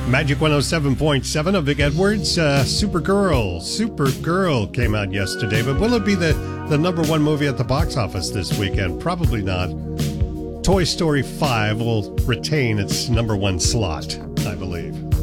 Magic 107.7 of Vic Edwards. Supergirl came out yesterday, but will it be the number one movie at the box office this weekend? Probably not. Toy Story 5 will retain its number one slot, I believe.